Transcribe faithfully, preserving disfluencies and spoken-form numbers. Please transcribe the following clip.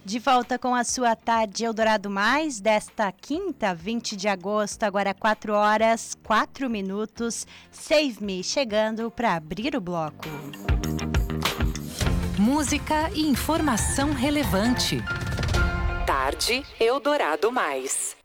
De volta com a sua tarde Eldorado Mais, desta quinta, vinte de agosto, agora quatro horas, quatro minutos. Save Me, chegando para abrir o bloco. Música e informação relevante. Tarde Eldorado Mais.